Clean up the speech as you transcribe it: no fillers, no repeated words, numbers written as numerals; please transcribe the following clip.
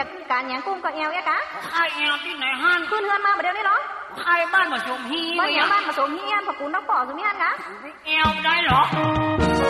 ดการอย่างกุ้งก็แอวแกกะใครแอวที่ไหนฮั่นขึ้นเฮือนมาบ่เดี๋ยวนี้เหรอใครบ้านมาสมฮีบ้านมาสมเฮียนพอกูนอกป่อสมเฮียนกะแอวได้เหรอ